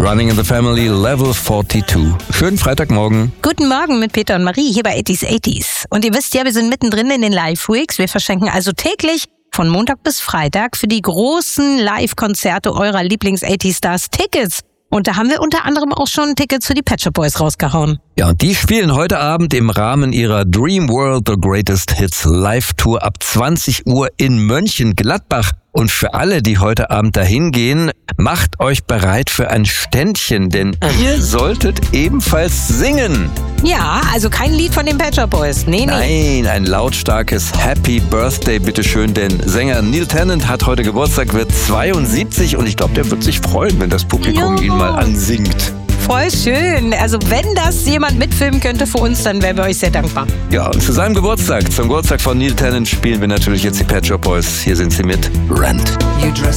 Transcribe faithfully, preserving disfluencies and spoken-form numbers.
Running in the Family, Level zweiundvierzig. Schönen Freitagmorgen. Guten Morgen mit Peter und Marie hier bei achtzig achtzig. Und ihr wisst ja, wir sind mittendrin in den Live-Weeks. Wir verschenken also täglich von Montag bis Freitag für die großen Live-Konzerte eurer Lieblings-achtzig-Stars Tickets. Und da haben wir unter anderem auch schon Tickets für die Pet Shop Boys rausgehauen. Ja, und die spielen heute Abend im Rahmen ihrer Dream World The Greatest Hits Live-Tour ab zwanzig Uhr in Mönchengladbach. Und für alle, die heute Abend dahin gehen, macht euch bereit für ein Ständchen, denn ihr solltet ebenfalls singen. Ja, also kein Lied von den Pet Shop Boys. Nee, nee. Nein, ein lautstarkes Happy Birthday, bitteschön, denn Sänger Neil Tennant hat heute Geburtstag, wird zweiundsiebzig und ich glaube, der wird sich freuen, wenn das Publikum Jo. ihn mal ansingt. Voll schön. Also wenn das jemand mitfilmen könnte für uns, dann wären wir euch sehr dankbar. Ja, und zu seinem Geburtstag, zum Geburtstag von Neil Tennant, spielen wir natürlich jetzt die Pet Shop Boys. Hier sind sie mit Rent.